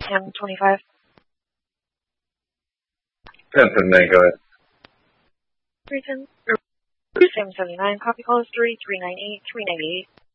31025. 1079, go ahead. 310, 779, copy calls 3398, 398.